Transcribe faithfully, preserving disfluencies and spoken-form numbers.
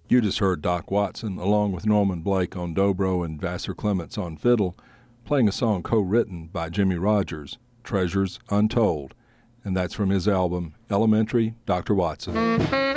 You just heard Doc Watson, along with Norman Blake on dobro and Vassar Clements on fiddle, playing a song co-written by Jimmy Rogers, Treasures Untold, and that's from his album Elementary, Doctor Watson.